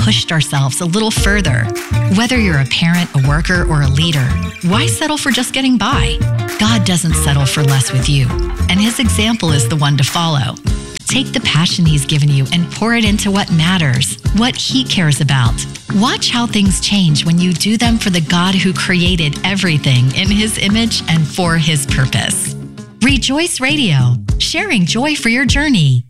pushed ourselves a little further. Whether you're a parent, a worker, or a leader, why settle for just getting by? God doesn't settle for less with you, and His example is the one to follow. Take the passion He's given you and pour it into what matters, what He cares about. Watch how things change when you do them for the God who created everything in His image and for His purpose. Rejoice Radio, sharing joy for your journey.